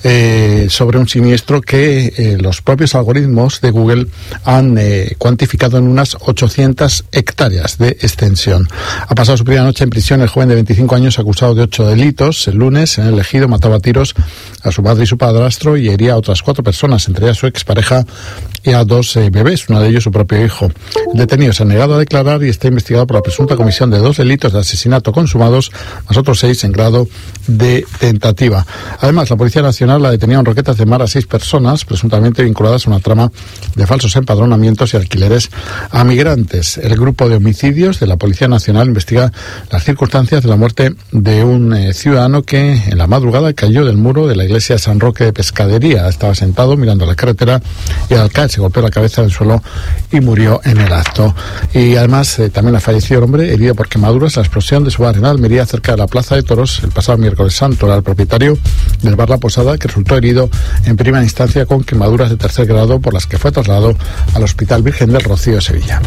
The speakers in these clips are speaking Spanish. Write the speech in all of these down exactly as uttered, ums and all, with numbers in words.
eh, sobre un siniestro que eh, los propios algoritmos de Google han eh, cuantificado en unas ochocientas hectáreas de extensión. Ha pasado su primera noche en prisión el joven de veinticinco años acusado de ocho delitos. El lunes, en el Ejido, mataba a tiros a su madre y su padrastro y hería a otras cuatro personas, entre ellas su expareja y a dos eh, bebés, uno de ellos su propio hijo. El detenido se ha negado a declarar y está investigado por la presunta comisión de dos delitos de asesinato consumados, más otros seis en grado de tentativa. Además, la Policía Nacional ha detenido en Roquetas de Mar a seis personas, presuntamente vinculadas a una trama de falsos empadronamientos y alquileres a migrantes. El grupo de homicidios de la Policía Nacional investiga las circunstancias de la muerte de un eh, ciudadano que en la madrugada cayó del muro de la iglesia de San Roque de Pescadería. Estaba sentado mirando la carretera y al caer se golpeó la cabeza del suelo y murió en el acto. Y además eh, también ha fallecido el hombre herido por quemaduras en la explosión de su bar en Almería, cerca de la Plaza de Toros, el pasado miércoles santo. Era el propietario del bar La Posada, que resultó herido en primera instancia con quemaduras de tercer grado, por las que fue trasladado al Hospital Virgen del Rocío de Sevilla.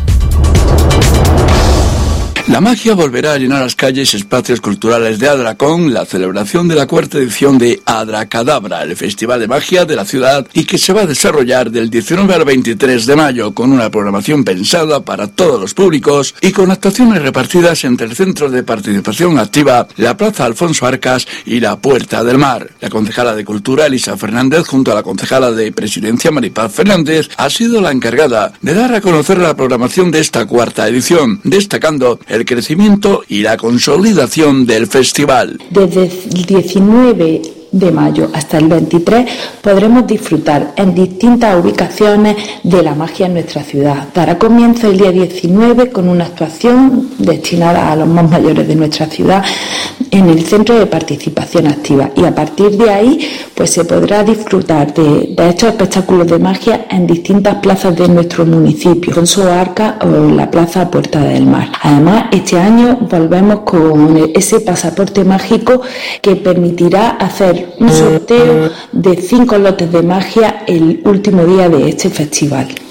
La magia volverá a llenar las calles y espacios culturales de Adra con la celebración de la cuarta edición de Adracadabra, el festival de magia de la ciudad, y que se va a desarrollar del diecinueve al veintitrés de mayo con una programación pensada para todos los públicos y con actuaciones repartidas entre el Centro de Participación Activa, la Plaza Alfonso Arcas y la Puerta del Mar. La concejala de Cultura, Elisa Fernández, junto a la concejala de Presidencia, Maripaz Fernández, ha sido la encargada de dar a conocer la programación de esta cuarta edición, destacando el crecimiento y la consolidación del festival. Desde el diecinueve de mayo hasta el veintitrés podremos disfrutar en distintas ubicaciones de la magia en nuestra ciudad. Dará comienzo el día diecinueve con una actuación destinada a los más mayores de nuestra ciudad en el Centro de Participación Activa, y a partir de ahí pues se podrá disfrutar de, de estos espectáculos de magia en distintas plazas de nuestro municipio, Alfonso Arcas o la Plaza Puerta del Mar. Además, este año volvemos con ese pasaporte mágico que permitirá hacer un sorteo de cinco lotes de magia el último día de este festival.